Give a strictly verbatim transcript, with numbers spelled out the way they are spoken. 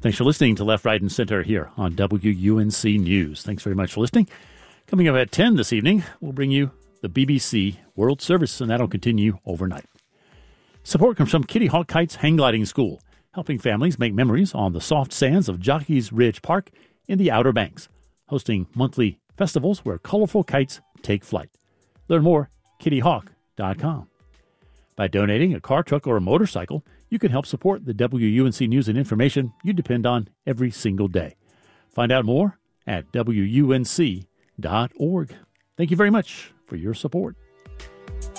Thanks for listening to Left, Right, and Center here on W U N C News. Thanks very much for listening. Coming up at ten this evening, we'll bring you the B B C World Service, and that'll continue overnight. Support comes from Kitty Hawk Kites Hang Gliding School, helping families make memories on the soft sands of Jockey's Ridge Park in the Outer Banks, hosting monthly festivals where colorful kites take flight. Learn more, kitty hawk dot com. By donating a car, truck, or a motorcycle, you can help support the W U N C news and information you depend on every single day. Find out more at W U N C dot org. Thank you very much for your support.